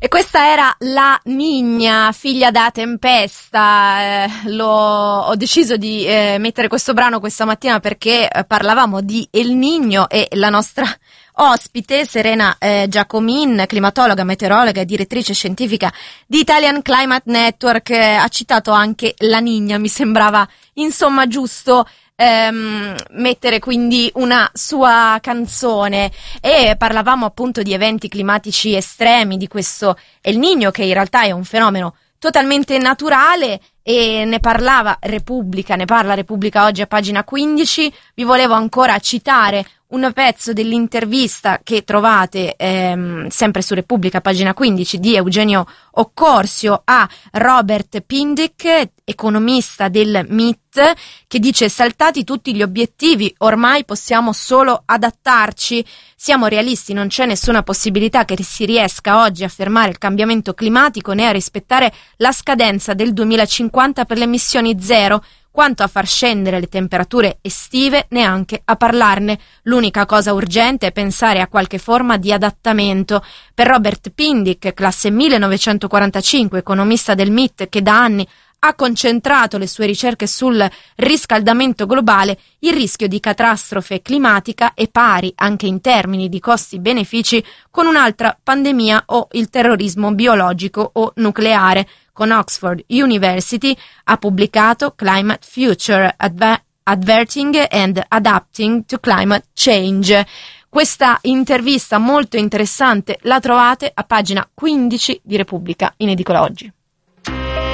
E questa era La Niña, figlia da tempesta. Ho deciso di mettere questo brano questa mattina perché parlavamo di El Niño e la nostra ospite Serena Giacomin, climatologa, meteorologa e direttrice scientifica di Italian Climate Network, ha citato anche La Niña. Mi sembrava insomma giusto mettere quindi una sua canzone, e parlavamo appunto di eventi climatici estremi, di questo El Niño, che in realtà è un fenomeno totalmente naturale, e ne parla Repubblica oggi a pagina 15. Vi volevo ancora citare un pezzo dell'intervista che trovate sempre su Repubblica, pagina 15, di Eugenio Occorsio a Robert Pindyck, economista del MIT, che dice: saltati tutti gli obiettivi, ormai possiamo solo adattarci, siamo realisti, non c'è nessuna possibilità che si riesca oggi a fermare il cambiamento climatico né a rispettare la scadenza del 2050 per le emissioni zero. Quanto a far scendere le temperature estive, neanche a parlarne. L'unica cosa urgente è pensare a qualche forma di adattamento. Per Robert Pindyck, classe 1945, economista del MIT che da anni ha concentrato le sue ricerche sul riscaldamento globale, il rischio di catastrofe climatica è pari, anche in termini di costi-benefici, con un'altra pandemia o il terrorismo biologico o nucleare. Con Oxford University ha pubblicato Climate Future, Adverting and Adapting to Climate Change. Questa intervista molto interessante la trovate a pagina 15 di Repubblica, in edicola oggi.